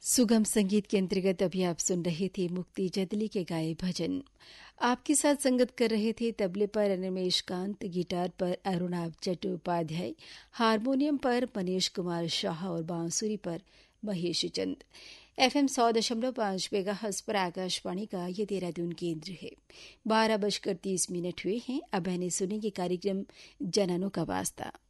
सुगम संगीत के अंतर्गत अभी आप सुन रहे थे मुक्ति जदली के गाए भजन। आपके साथ संगत कर रहे थे तबले पर अनिमेश कांत, गिटार पर अरुणाभ चट्टोपाध्याय, हारमोनियम पर मनीष कुमार शाह और बांसुरी पर महेश चंद। FM 100.5 मेगाहर्ट्ज पर आकाशवाणी का ये देहरादून केंद्र है। 12:30 हुए हैं। अब मैंने सुनेंगे कार्यक्रम जनानों का वास्ता।